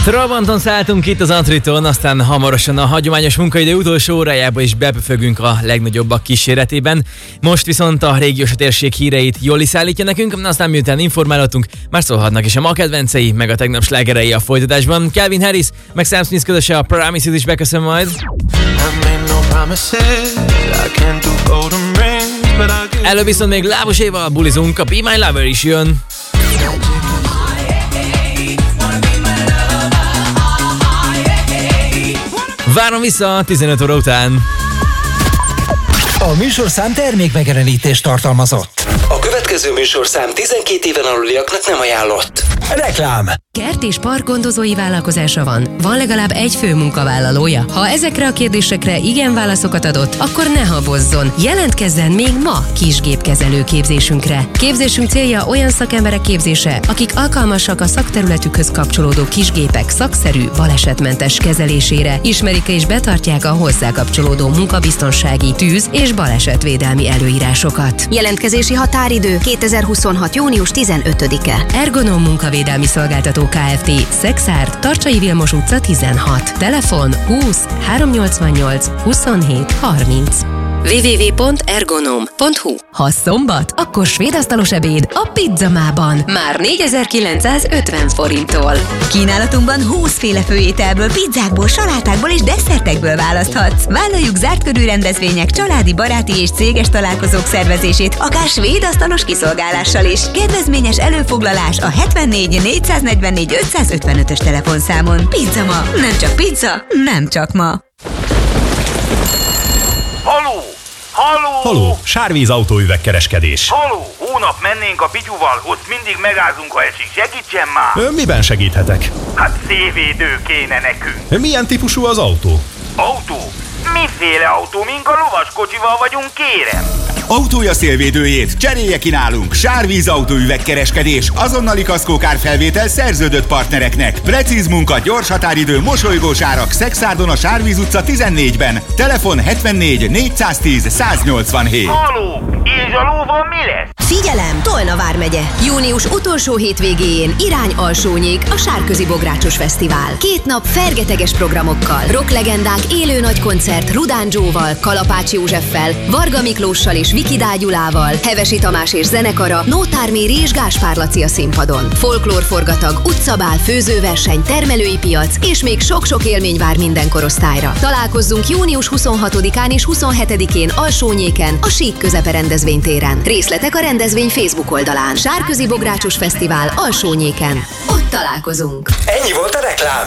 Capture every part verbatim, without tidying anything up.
Trabanton szálltunk itt az Antriton, aztán hamarosan a hagyományos munkaidő utolsó órájába is bepöfögünk a legnagyobbak kíséretében. Most viszont a régiós térség híreit Joli szállítja nekünk, aztán miután informálhatunk, már szólhatnak is a ma kedvencei, meg a tegnap slágerei a folytatásban. Calvin Harris, meg Sam Smith közöse a Promises is beköszön majd. Előbb viszont még Lábos Éva, bulizunk, a Be My Lover is jön. Várom vissza tizenöt óra után. A műsorszám termékmegjelenítést tartalmazott. A következő műsorszám tizenkét éven aluliaknak nem ajánlott. Reklám. Kert és parkgondozói vállalkozása van. Van legalább egy fő munkavállalója. Ha ezekre a kérdésekre igen válaszokat adott, akkor ne habozzon. Jelentkezzen még ma kisgépkezelő képzésünkre. Képzésünk célja olyan szakemberek képzése, akik alkalmasak a szakterületükhöz kapcsolódó kisgépek szakszerű, balesetmentes kezelésére, ismerik és betartják a hozzá kapcsolódó munkabiztonsági, tűz- és balesetvédelmi előírásokat. Jelentkezési határidő kétezer-huszonhat. június tizenötödike. Ergonom Munkavédelmi Szolgáltató Kft. Szexárd, Tarcsai Vilmos utca tizenhat. Telefon húsz háromszáznyolcvannyolc huszonhét harminc. double-u double-u double-u pont ergonom pont hu. Ha szombat, akkor svédasztalos ebéd a Pizzamában. Már négyezer-kilencszázötven forinttól. Kínálatunkban húszféle főételből, pizzákból, salátákból és desszertekből választhatsz. Vállaljuk zárt körű rendezvények, családi, baráti és céges találkozók szervezését, akár svédasztalos kiszolgálással is. Kedvezményes előfoglalás a hetvennégy négyszáznegyvennégy ötszázötvenötös telefonszámon. Pizzama, nem csak pizza, nem csak ma. Haló! Haló! Haló! Sárvíz autóüvegkereskedés. Haló! Hónap mennénk a Pityuval, ott mindig megázunk, ha esik. Segítsen már! Ön miben segíthetek? Hát szélvédő kéne nekünk. Milyen típusú az autó? Autó? Miféle autó? Mink a lovaskocsival vagyunk, kérem? Autója szélvédőjét cserélje ki nálunk. Sárvíz autóüvegkereskedés, azonnali kaszkókárfelvétel szerződött partnereknek. Precíz munka, gyors határidő, mosolygós árak. Szexárdon a Sárvíz utca tizennégyben. Telefon hetvennégy négyszáztíz száznyolcvanhét. Haló! És a lóval mi lesz? Figyelem! Tolna vármegye. Június utolsó hétvégéjén irány Alsónyék, a Sárközi Bográcsos Fesztivál. Két nap fergeteges programokkal. Rocklegendák élő nagy koncert Rudán Joe-val, Kalapács Józseffel, Varga Miklóssal és Viki Dágyulával, Hevesi Tamás és zenekara, Nótár Méri és Gáspár Laci a színpadon. Folklórforgatag, utcabál, főzőverseny, termelői piac és még sok-sok élmény vár minden korosztályra. Találkozzunk június huszonhatodikán és huszonhetedikén Alsónyéken, a Sík Közepe rendezvénytéren. Részletek a rendezvény Facebook oldalán. Sárközi Bográcsos Fesztivál Alsónyéken. Ott találkozunk. Ennyi volt a reklám.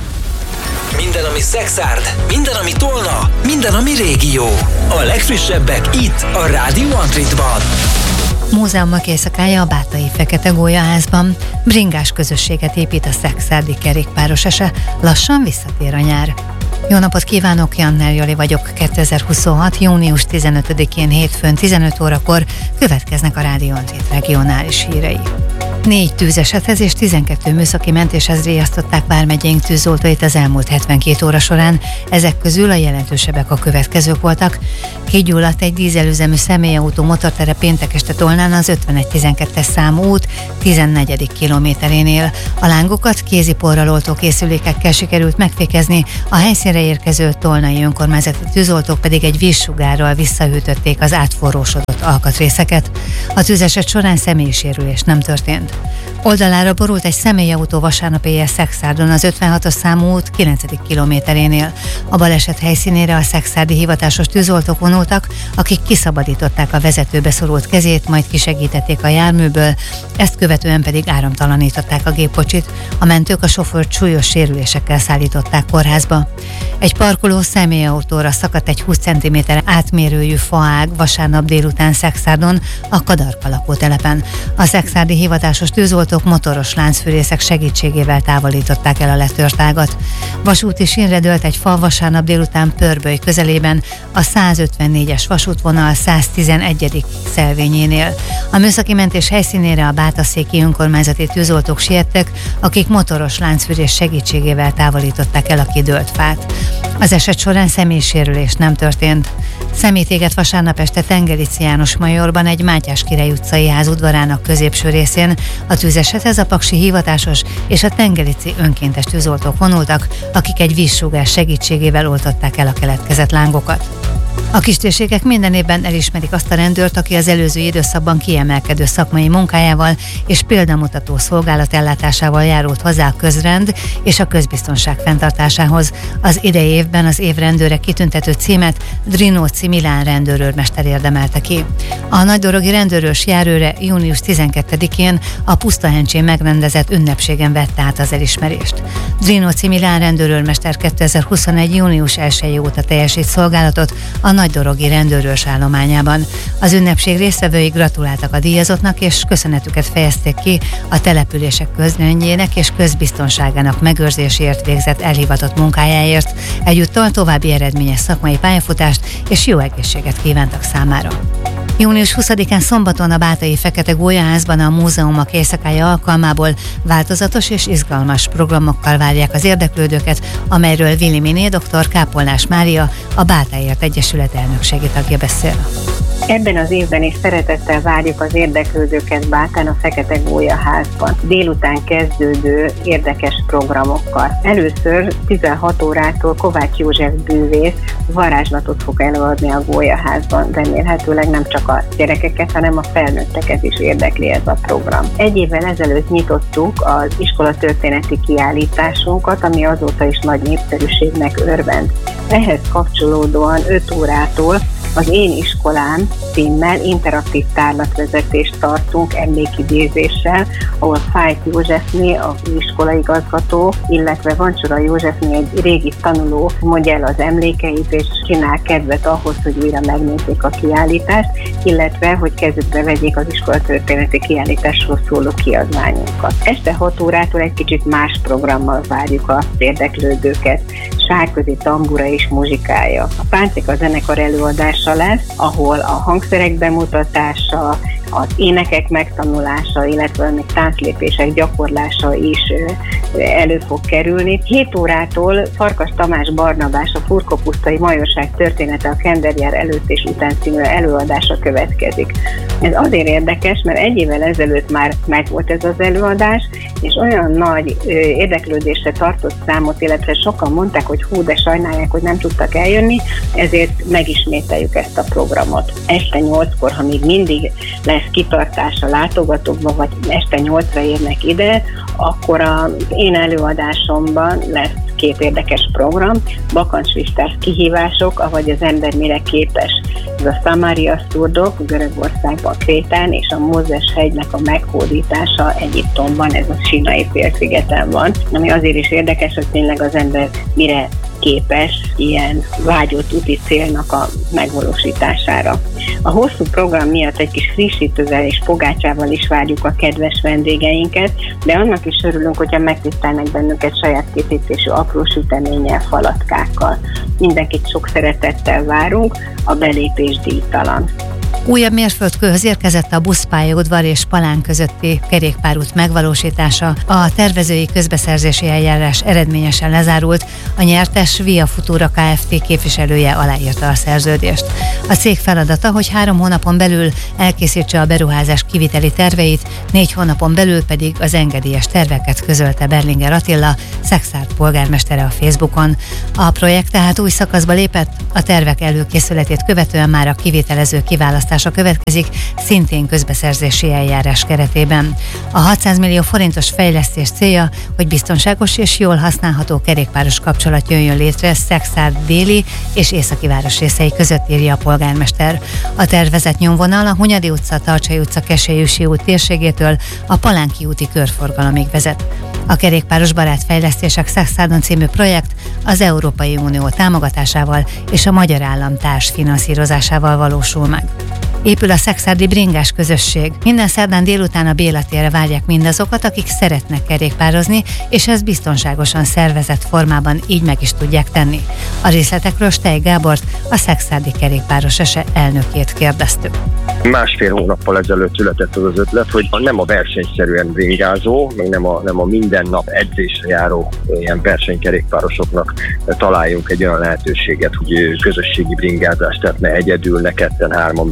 Minden, ami Szexárd, minden, ami Tolna, minden, ami régió. A legfrissebbek itt, a Rádió Antritban. Múzeumok éjszakája a Bátai Fekete Gólyaházban. Bringás közösséget épít a szexárdi kerékpáros ese. Lassan visszatér a nyár. Jó napot kívánok, Janner Joli vagyok. kétezer-huszonhat. június tizenötödikén hétfőn tizenöt órakor következnek a Rádió Antrit regionális hírei. Négy tűzesethez és tizenkettő műszaki mentéshez riasztották vármegyénk tűzoltóit az elmúlt hetvenkét óra során. Ezek közül a jelentősebbek a következők voltak. Kigyulladt egy dízelüzemű személyautó motortere péntek este Tolnán az ötvenegy tizenkettes számú út tizennegyedik kilométerénél. A lángokat kéziporral oltó készülékekkel sikerült megfékezni, a helyszínre érkező tolnai önkormányzati tűzoltók pedig egy vízsugárral visszahűtötték az átforrósodott alkatrészeket. A tűzeset során személysérülés nem történt. Oldalára borult egy személyautó vasárnap éjjel Szexárdon az ötvenhatos számú út kilencedik kilométerénél. A baleset helyszínére a szexárdi hivatásos tűzoltók vonultak, akik kiszabadították a vezetőbe szorult kezét, majd kisegítették a járműből, ezt követően pedig áramtalanították a gépkocsit. A mentők a sofőrt súlyos sérülésekkel szállították kórházba. Egy parkoló személyautóra szakadt egy húsz centiméter átmérőjű faág vasárnap délután Szexárdon, a Kadarka lakótelepen. A szexárdi hivatásos tűzoltók motoros láncfűrészek segítségével távolították el a letört ágat. Vasúti sínre dőlt egy fa vasárnap délután Pörböly közelében, a százötvennégyes vasútvonal száztizenegyedik szelvényénél. A műszaki mentés helyszínére a bátaszéki önkormányzati tűzoltók siettek, akik motoros láncfűrés segítségével távolították el a kidőlt fát. Az eset során személysérülés nem történt. Szemétéget vasárnap este Tengerici János Majorban egy Mátyás Király utcai ház udvarának középső részén A tűzesethez a paksi hivatásos és a tengerici önkéntes tűzoltók vonultak, akik egy vízsugás segítségével oltották el a keletkezett lángokat. A kistérségek minden évben elismerik azt a rendőrt, aki az előző időszakban kiemelkedő szakmai munkájával és példamutató szolgálatellátásával járult hozzá a közrend és a közbiztonság fenntartásához. Az idei évben az év rendőre kitüntető címet Drinóci Milán rendőrőrmester érdemelte ki. A nagydorogi rendőrös járőre június tizenkettedikén a Pusztahencsén megrendezett ünnepségen vette át az elismerést. Drinóci Milán rendőrőrmester kétezer-huszonegy. június elsejé óta teljesít szolgálatot a nagydorogi rendőrőrs állományában. Az ünnepség résztvevői gratuláltak a díjazottnak, és köszönetüket fejezték ki a települések közrendjének és közbiztonságának megőrzéséért végzett elhivatott munkájáért. Egyúttal további eredményes szakmai pályafutást és jó egészséget kívántak számára. június huszadikán szombaton a Bátai Fekete Gólyaházban a Múzeumok Éjszakája alkalmából változatos és izgalmas programokkal várják az érdeklődőket, amelyről Vili Miné dr. Kápolnás Mária, a Bátáért Egyesület elnökségi tagja beszél. Ebben az évben is szeretettel várjuk az érdeklődőket Bátán a Fekete Gólyaházban. Délután kezdődő érdekes programokkal. Először tizenhat órától Kovács József bűvész varázslatot fog előadni a Gólyaházban. Remélhetőleg nem csak a gyerekeket, hanem a felnőtteket is érdekli ez a program. Egy évvel ezelőtt nyitottuk az iskolatörténeti kiállításunkat, ami azóta is nagy népszerűségnek örvend. Ehhez kapcsolódóan öt órától az Én iskolám címmel interaktív tárlatvezetést tartunk emlékidézéssel, ahol Fájt Józsefné, a iskolaigazgató, illetve Vancsora Józsefné, egy régi tanuló mondja el az emlékeit, és csinál kedvet ahhoz, hogy újra megnézzék a kiállítást, illetve hogy kezükbe vegyék az iskolatörténeti kiállításról szóló kiadványunkat. Este hat órától egy kicsit más programmal várjuk az érdeklődőket. Sárközi tambura és muzsikája. A Páncéka zenekar előadása lesz, ahol a hangszerek bemutatása, az énekek megtanulása, illetve még tánclépések gyakorlása is elő fog kerülni. hét órától Farkas Tamás Barnabás, a Furkopusztai Majorság története a Kenderjár előtt és után című előadása következik. Ez azért érdekes, mert egy évvel ezelőtt már megvolt ez az előadás, és olyan nagy ö, érdeklődésre tartott számot, illetve sokan mondták, hogy hú, de sajnálják, hogy nem tudtak eljönni, ezért megismételjük ezt a programot. Este nyolckor, ha még mindig lesz kitartás a látogatókban, vagy este nyolcra érnek ide, akkor az én előadásomban lesz két érdekes program, bakancsvistás kihívások, avagy az ember mire képes. Ez a Samaria szurdok Görögországban, Krétán, és a Mózes hegynek a meghódítása Egyiptomban, ez a Sínai félszigeten van, ami azért is érdekes, hogy tényleg az ember mire képes ilyen vágyott úti célnak a megvalósítására. A hosszú program miatt egy kis frissítővel és pogácsával is várjuk a kedves vendégeinket, de annak is örülünk, hogyha megtisztelnek bennünket saját készítésű apró süteménnyel, falatkákkal. Mindenkit sok szeretettel várunk, a belépés díjtalan. Újabb mérföldkőhöz érkezett a buszpályaudvar és Palán közötti kerékpárút megvalósítása. A tervezői közbeszerzési eljárás eredményesen lezárult, a nyertes Via Futura Kft. Képviselője aláírta a szerződést. A cég feladata, hogy három hónapon belül elkészítse a beruházás kiviteli terveit, négy hónapon belül pedig az engedélyes terveket közölte Berlinger Attila, Szekszárd polgármestere a Facebookon. A projekt tehát új szakaszba lépett, a tervek előkészületét követően már a kivitelező kiválasztása következik, szintén közbeszerzési eljárás keretében. A hatszáz millió forintos fejlesztés célja, hogy biztonságos és jól használható kerékpáros kapcsolat jöjjön létre Szekszárd déli és északi városrészei között, írja a polgármester. A tervezett nyomvonal a Hunyadi utca, Tarcsai utca, Keszelyüsi út térségétől a Palánki úti körforgalomig vezet. A kerékpáros barát fejlesztések Szekszárdon című projekt az Európai Unió támogatásával és a magyar állam társfinanszírozásával valósul meg. Épül a szekszárdi bringás közösség. Minden szerdán délután a Béla térre várják mindazokat, akik szeretnek kerékpározni, és ezt biztonságosan szervezett formában így meg is tudják tenni. A részletekről Stej Gábort, a Szekszárdi Kerékpáros es e elnökét kérdeztük. Másfél hónappal ezelőtt született az az ötlet, hogy nem a versenyszerűen bringázó, meg nem a, nem a minden nap edzésre járó ilyen versenykerékpárosoknak találjunk egy olyan lehetőséget, hogy közösségi bringázást, tehát ne egyedül, ne ketten, hárman bringázzanak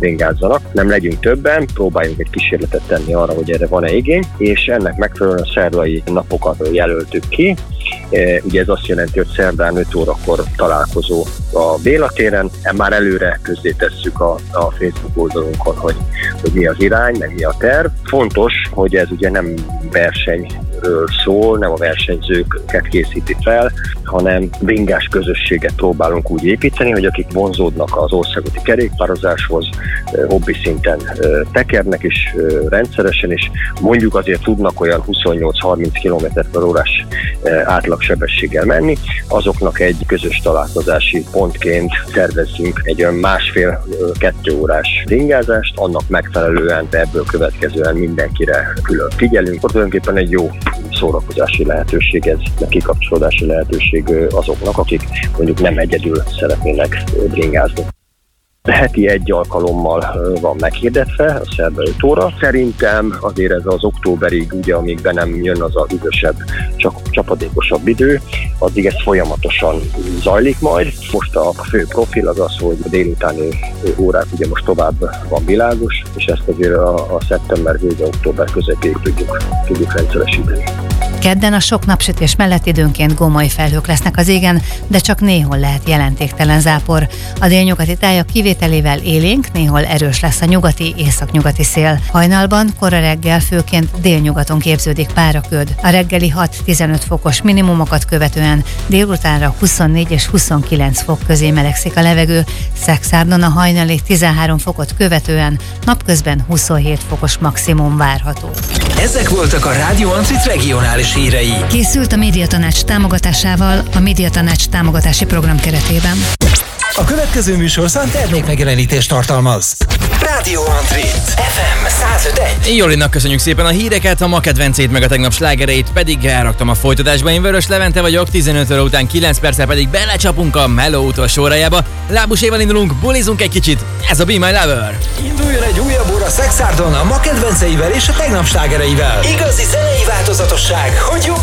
találkozzanak, nem legyünk többen, próbáljunk egy kísérletet tenni arra, hogy erre van-e igény, és ennek megfelelően a szerdai napokat jelöltük ki. Ugye ez azt jelenti, hogy szerdán öt órakor találkozó a Béla téren, már előre közzétesszük a, a Facebook oldalunkon, hogy, hogy mi az irány, meg mi a terv. Fontos, hogy ez ugye nem versenyről szól, nem a versenyzőket készíti fel, hanem bringás közösséget próbálunk úgy építeni, hogy akik vonzódnak az országúti kerékpározáshoz, hobbi szinten tekernek is rendszeresen, és mondjuk azért tudnak olyan huszonnyolc-harminc kilométer per órás átlagsebességgel menni, azoknak egy közös találkozási pontként tervezzünk egy olyan másfél-kettő órás bringázást, annak megfelelően ebből következően mindenkire külön figyelünk. Tulajdonképpen egy jó szórakozási lehetőség ez, meg kikapcsolódási lehetőség azoknak, akik mondjuk nem egyedül szeretnének bringázni. Heti egy alkalommal van meghirdetve, a szerda öt óra. Szerintem azért ez az októberig, ugye, amíg be nem jön az a üdösebb, csak csapadékosabb idő, addig ez folyamatosan zajlik majd. Most a fő profil az az, hogy a délutáni órák ugye most tovább van világos, és ezt azért a, a szeptember vége, október közepéig tudjuk, tudjuk rendszeresíteni. Kedden a sok napsütés mellett időnként gómai felhők lesznek az égen, de csak néhol lehet jelentéktelen zápor. A délnyugati tájak kivételével élénk, néhol erős lesz a nyugati, északnyugati szél. Hajnalban, kora reggel főként délnyugaton képződik páraköd. A reggeli hat-tizenöt fokos minimumokat követően délutánra huszonnégy és huszonkilenc fok közé melegszik a levegő. Szekszárton a hajnali tizenhárom fokot követően napközben huszonhét fokos maximum várható. Ezek voltak a Rádió Antrit regionális hírei. Készült a Médiatanács támogatásával a Médiatanács támogatási program keretében. A következő műsorszám termékmegjelenítést tartalmaz. Rádió Antrit ef em száz öt egy. Jolinak köszönjük szépen a híreket, a ma kedvencét meg a tegnap slágereit pedig elraktam a folytatásba. Én Vörös Levente vagyok, tizenöt óra után kilenc perccel pedig belecsapunk a Mellow utolsó órájába. Lábuséval indulunk, bulizunk egy kicsit, ez a Be My Lover. Induljon egy újabb óra Szexárdon a ma kedvenceivel és a tegnap slágereivel. Igazi zenei változatosság, hogy jobb